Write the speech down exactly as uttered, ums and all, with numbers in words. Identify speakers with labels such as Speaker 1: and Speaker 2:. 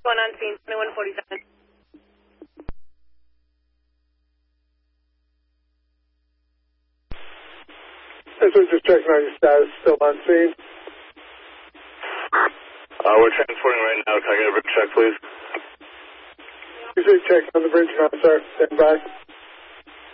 Speaker 1: Going on scene, twenty-one forty-seven.
Speaker 2: This was just checking on your status, still on scene.
Speaker 3: Uh, we're transporting right now. Can I get a bridge check, please?
Speaker 2: You should check on the bridge now, sir. Stand by.